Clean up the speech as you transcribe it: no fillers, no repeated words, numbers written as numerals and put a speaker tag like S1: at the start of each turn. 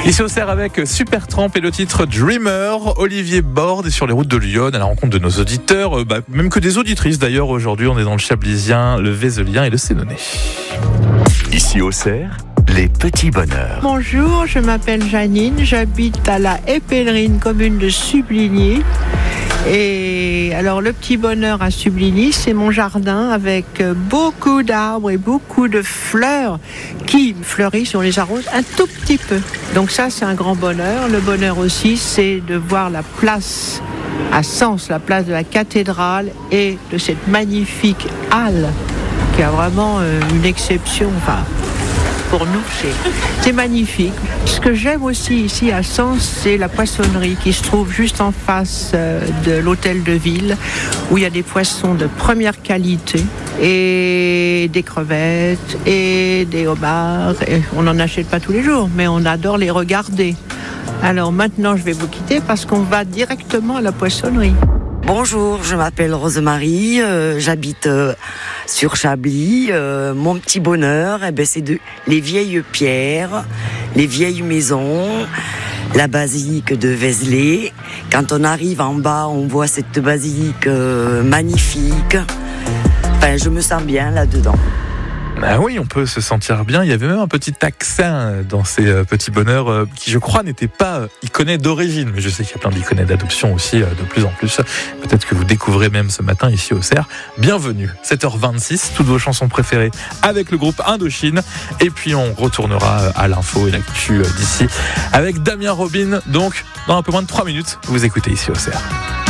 S1: Ici au Cerf avec Supertramp et le titre Dreamer. Olivier Borde est sur les routes de Lyon à la rencontre de nos auditeurs, même que des auditrices d'ailleurs. Aujourd'hui, on est dans le Chablisien, le Vézelien et le Sénonais.
S2: Ici au Cerf, les petits bonheurs.
S3: Bonjour, je m'appelle Janine, j'habite à la Épellerine, commune de Subligny. Et alors le petit bonheur à Subligny, c'est mon jardin avec beaucoup d'arbres et beaucoup de fleurs qui fleurissent, on les arrose un tout petit peu. Donc ça, c'est un grand bonheur. Le bonheur aussi, c'est de voir la place à Sens, la place de la cathédrale et de cette magnifique halle qui a vraiment une exception. Pour nous, c'est magnifique. Ce que j'aime aussi ici à Sens, c'est la poissonnerie qui se trouve juste en face de l'hôtel de ville, où il y a des poissons de première qualité, et des crevettes, et des homards. Et on n'en achète pas tous les jours, mais on adore les regarder. Alors maintenant, je vais vous quitter parce qu'on va directement à la poissonnerie.
S4: Bonjour, je m'appelle Rosemarie, j'habite sur Chablis. Mon petit bonheur, c'est les vieilles pierres, les vieilles maisons, la basilique de Vézelay. Quand on arrive en bas, on voit cette basilique magnifique. Je me sens bien là-dedans.
S1: Ah oui, on peut se sentir bien. Il y avait même un petit accent dans ces petits bonheurs qui, je crois, n'était pas iconais d'origine. Mais je sais qu'il y a plein d'iconais d'adoption aussi, de plus en plus. Peut-être que vous découvrez même ce matin ici au Cerf. Bienvenue, 7h26, toutes vos chansons préférées avec le groupe Indochine. Et puis on retournera à l'info et l'actu d'ici avec Damien Robin. Donc, dans un peu moins de 3 minutes, vous écoutez ici au Cerf.